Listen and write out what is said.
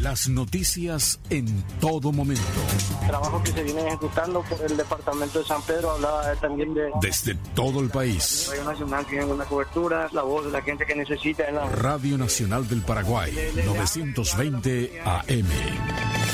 Las noticias en todo momento. El trabajo que se viene ejecutando por el departamento de San Pedro, hablaba también de... Desde todo el país. Radio Nacional tiene una cobertura, la voz de la gente que necesita. Radio Nacional del Paraguay, 920 AM.